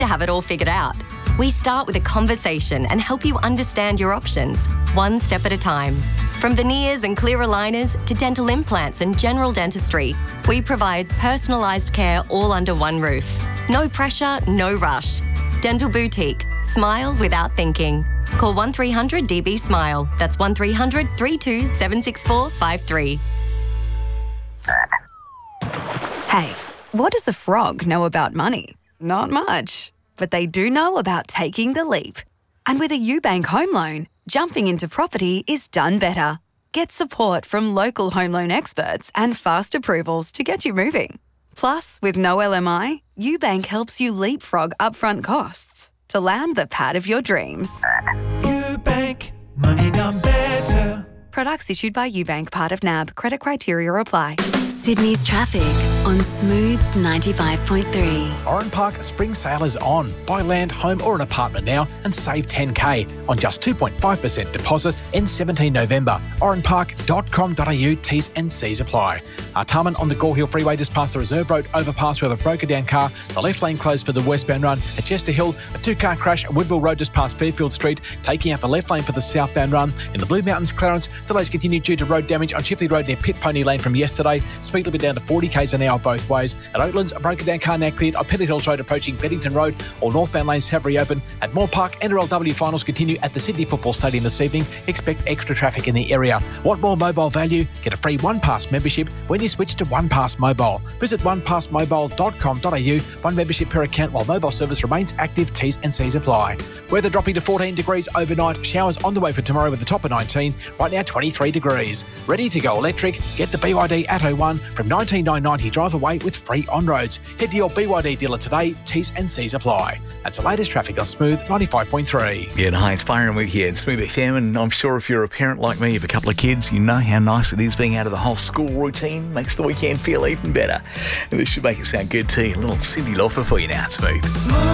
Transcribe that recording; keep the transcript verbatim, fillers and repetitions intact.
to have it all figured out. We start with a conversation and help you understand your options, one step at a time. From veneers and clear aligners to dental implants and general dentistry, we provide personalised care all under one roof. No pressure, no rush. Dental Boutique. Smile without thinking. Call one three hundred D B SMILE. That's one three hundred, three two seven six four five three. Hey, what does a frog know about money? Not much. But they do know about taking the leap. And with a UBank home loan, jumping into property is done better. Get support from local home loan experts and fast approvals to get you moving. Plus, with no L M I, UBank helps you leapfrog upfront costs to land the pad of your dreams. UBank, money done better. Products issued by UBank, part of N A B. Credit criteria apply. Sydney's traffic on Smooth ninety-five point three. Oran Park spring sale is on. Buy land, home or an apartment now and save ten K on just two point five percent deposit in seventeenth November. oran park dot com dot a u, T's and C's apply. Artarmon on the Gore Hill Freeway just past the Reserve Road overpass. We have a broken down car. The left lane closed for the westbound run. At Chester Hill, a two-car crash at Woodville Road just past Fairfield Street, taking out the left lane for the southbound run. In the Blue Mountains, Clarence, delays continue due to road damage on Chifley Road near Pit Pony Lane from yesterday. Speed limit down to forty k's an hour both ways. At Oatlands, a broken down car now cleared on Pennant Hills Road approaching Beddington Road. All northbound lanes have reopened. At Moore Park, N R L W finals continue at the Sydney Football Stadium this evening. Expect extra traffic in the area. Want more mobile value? Get a free OnePass membership when you switch to OnePass Mobile. Visit one pass mobile dot com dot a u. One membership per account while mobile service remains active. T's and C's apply. Weather dropping to fourteen degrees overnight. Showers on the way for tomorrow with a top of nineteen. Right now twenty-three degrees. Ready to go electric? Get the B Y D Atto one from nineteen nine ninety drive away with free on-roads. Head to your B Y D dealer today. T's and C's apply. That's the latest traffic on Smooth ninety-five point three. Yeah, and hi, it's Byron with you. It's Smooth F M, and I'm sure if you're a parent like me, you have a couple of kids, you know how nice it is being out of the whole school routine. Makes the weekend feel even better. And this should make it sound good too. A little Cyndi Lauper for you now at Smooth.